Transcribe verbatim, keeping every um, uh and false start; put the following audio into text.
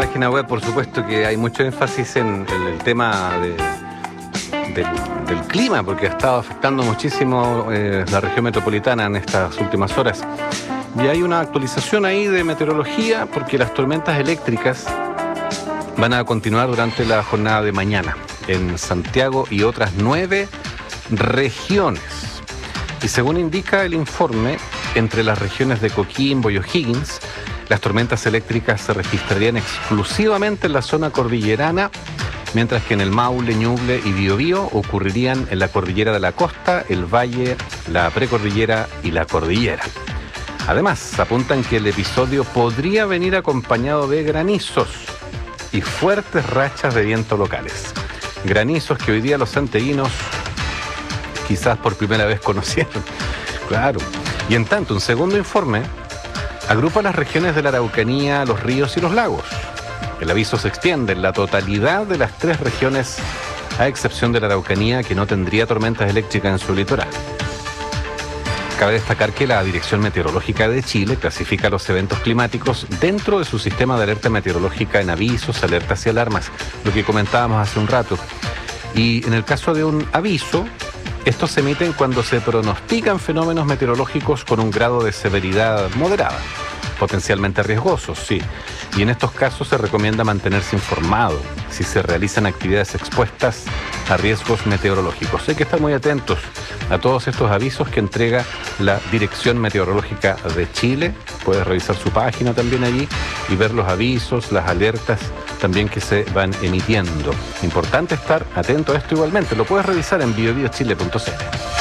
página web, por supuesto que hay mucho énfasis en, en el tema de, de, del clima, porque ha estado afectando muchísimo eh, la región metropolitana en estas últimas horas. Y hay una actualización ahí de meteorología, porque las tormentas eléctricas van a continuar durante la jornada de mañana en Santiago y otras nueve regiones. Y según indica el informe, entre las regiones de Coquimbo y O'Higgins, las tormentas eléctricas se registrarían exclusivamente en la zona cordillerana, mientras que en el Maule, Ñuble y Biobío ocurrirían en la cordillera de la costa, el valle, la precordillera y la cordillera. Además, apuntan que el episodio podría venir acompañado de granizos y fuertes rachas de viento locales. Granizos que hoy día los santiaguinos quizás por primera vez conocieron. Claro. Y en tanto, un segundo informe agrupa las regiones de la Araucanía, los ríos y los lagos. El aviso se extiende en la totalidad de las tres regiones, a excepción de la Araucanía, que no tendría tormentas eléctricas en su litoral. Cabe destacar que la Dirección Meteorológica de Chile clasifica los eventos climáticos dentro de su sistema de alerta meteorológica en avisos, alertas y alarmas, lo que comentábamos hace un rato. Y en el caso de un aviso, estos se emiten cuando se pronostican fenómenos meteorológicos con un grado de severidad moderada, potencialmente riesgosos, sí. Y en estos casos se recomienda mantenerse informado si se realizan actividades expuestas a riesgos meteorológicos. Hay que estar muy atentos a todos estos avisos que entrega la Dirección Meteorológica de Chile. Puedes revisar su página también allí y ver los avisos, las alertas también que se van emitiendo. Importante estar atento a esto igualmente. Lo puedes revisar en bio bio chile punto c l.